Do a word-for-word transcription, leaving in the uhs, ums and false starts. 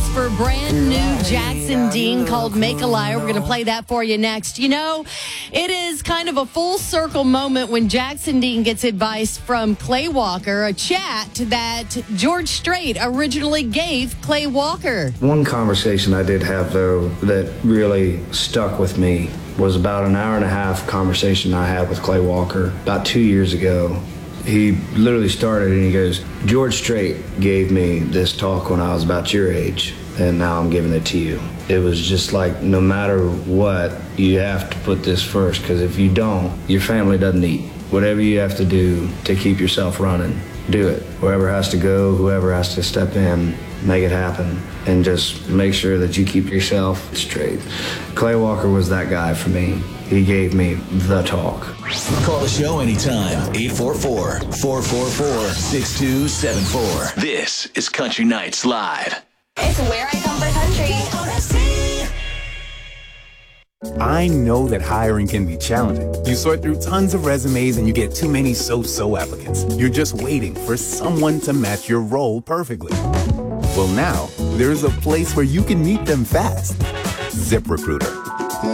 for brand new Jackson Dean called Make a Liar. We're going to play that for you next. You know, it is kind of a full circle moment when Jackson Dean gets advice from Clay Walker, a chat that George Strait originally gave Clay Walker. One conversation I did have, though, that really stuck with me was about an hour and a half conversation I had with Clay Walker about two years ago. He literally started and he goes, George Strait gave me this talk when I was about your age, and now I'm giving it to you. It was just like, no matter what, you have to put this first, because if you don't, your family doesn't eat. Whatever you have to do to keep yourself running, do it. Whoever has to go, whoever has to step in, make it happen, and just make sure that you keep yourself straight. Clay Walker was that guy for me. He gave me the talk. Call the show anytime. eight four four, four four four, six two seven four. This is Country Nights Live. It's where I come for country. I know that hiring can be challenging. You sort through tons of resumes and you get too many so-so applicants. You're just waiting for someone to match your role perfectly. Well, now, there's a place where you can meet them fast. ZipRecruiter.